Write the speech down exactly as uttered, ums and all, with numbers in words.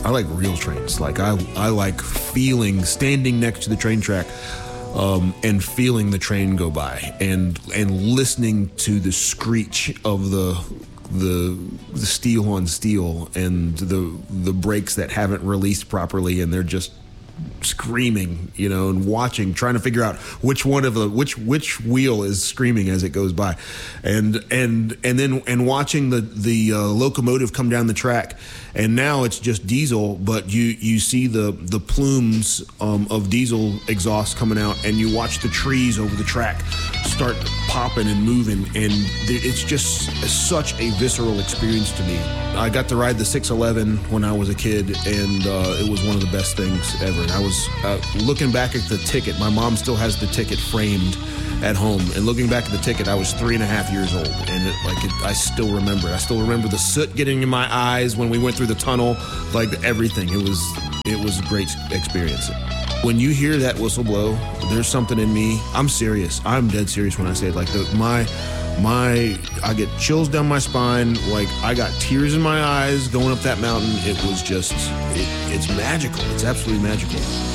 I like real trains. Like I, I like feeling, standing next to the train track, um, and feeling the train go by, and and listening to the screech of the the the steel on steel, and the the brakes that haven't released properly, and they're just screaming, you know, and watching, trying to figure out which one of the which which wheel is screaming as it goes by, and and and then and watching the the uh, locomotive come down the track, and now it's just diesel, but you you see the the plumes um, of diesel exhaust coming out, and you watch the trees over the track start popping and moving, and it's just such a visceral experience to me. I got to ride the six eleven when I was a kid, and uh, it was one of the best things ever. And I was uh, looking back at the ticket. My mom still has the ticket framed at home, and looking back at the ticket, I was three and a half years old, and it, like it, I still remember it. I still remember the soot getting in my eyes when we went through the tunnel, like everything. It was it was a great experience. When you hear that whistle blow, there's something in me. I'm serious. I'm dead serious when I say it. Like the, my my I get chills down my spine. Like I got tears in my eyes going up that mountain. It was just it, it's magical. It's absolutely magical.